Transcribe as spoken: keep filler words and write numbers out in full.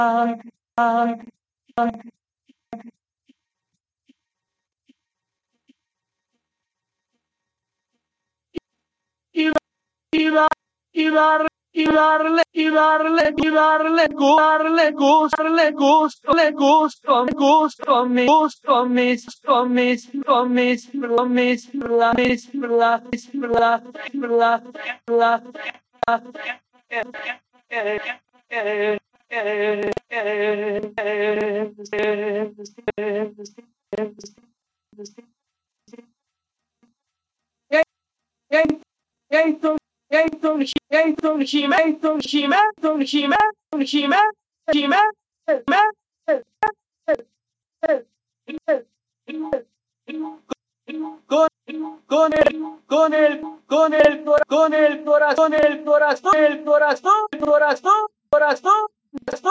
y, y, dar, y, dar, y darle, y darle, y darle, darle gusto, darle gusto, le gusto, gusto, mi gusto, mis, mis, mis, mis, bla, mis, bla, mis, bla, bla, bla, Gator, Gator, Gator, He-Man, He-Man, He-Man, He-Man, He-Man, con, con el, con el, con el, con el corazón, el corazón, el corazón, el corazón, corazón, corazón.